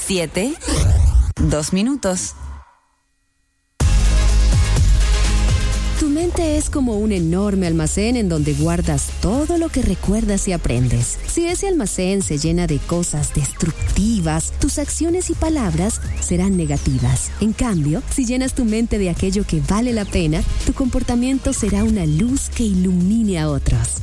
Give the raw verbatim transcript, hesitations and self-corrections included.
siete, dos minutos. Tu mente es como un enorme almacén en donde guardas todo lo que recuerdas y aprendes. Si ese almacén se llena de cosas destructivas, tus acciones y palabras serán negativas. En cambio, si llenas tu mente de aquello que vale la pena, tu comportamiento será una luz que ilumine a otros.